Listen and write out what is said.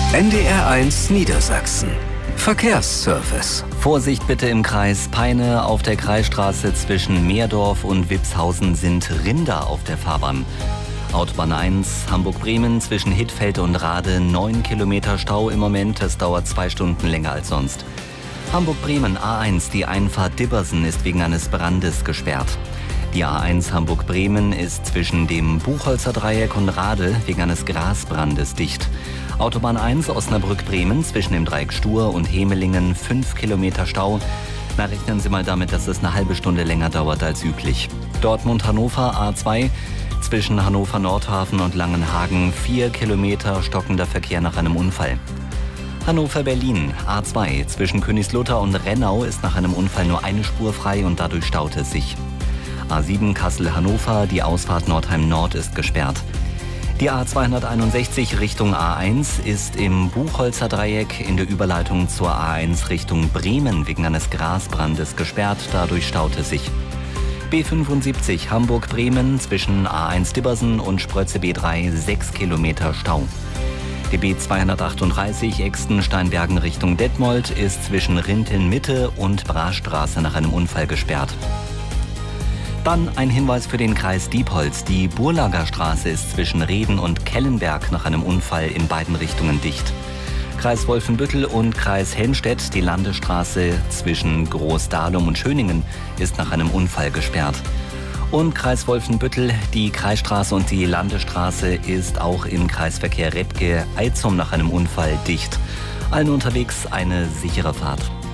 NDR1 Niedersachsen. Verkehrsservice. Vorsicht bitte im Kreis Peine. Auf der Kreisstraße zwischen Meerdorf und Wipshausen sind Rinder auf der Fahrbahn. Autobahn 1 Hamburg-Bremen zwischen Hittfeld und Rade 9 Kilometer Stau im Moment. Es dauert 2 Stunden länger als sonst. Hamburg-Bremen A1, die Einfahrt Dibbersen ist wegen eines Brandes gesperrt. Die A1 Hamburg-Bremen ist zwischen dem Buchholzer Dreieck und Rade wegen eines Grasbrandes dicht. Autobahn 1 Osnabrück-Bremen zwischen dem Dreieck Stur und Hemelingen 5 Kilometer Stau. Na, rechnen Sie mal damit, dass es eine halbe Stunde länger dauert als üblich. Dortmund-Hannover A2 zwischen Hannover-Nordhafen und Langenhagen 4 Kilometer stockender Verkehr nach einem Unfall. Hannover-Berlin A2 zwischen Königslutter und Rennau ist nach einem Unfall nur eine Spur frei und dadurch staut es sich. A7 Kassel-Hannover, die Ausfahrt Nordheim-Nord ist gesperrt. Die A261 Richtung A1 ist im Buchholzer Dreieck in der Überleitung zur A1 Richtung Bremen wegen eines Grasbrandes gesperrt, dadurch staut es sich. B75 Hamburg-Bremen zwischen A1 Dibbersen und Sprötze B3 6 Kilometer Stau. Die B238 Exten-Steinbergen Richtung Detmold ist zwischen Rinteln-Mitte und Brastraße nach einem Unfall gesperrt. Dann ein Hinweis für den Kreis Diepholz. Die Burlager Straße ist zwischen Reden und Kellenberg nach einem Unfall in beiden Richtungen dicht. Kreis Wolfenbüttel und Kreis Helmstedt, die Landesstraße zwischen Großdahlum und Schöningen, ist nach einem Unfall gesperrt. Und Kreis Wolfenbüttel, die Kreisstraße und die Landesstraße ist auch im Kreisverkehr Redge-Eizum nach einem Unfall dicht. Allen unterwegs eine sichere Fahrt.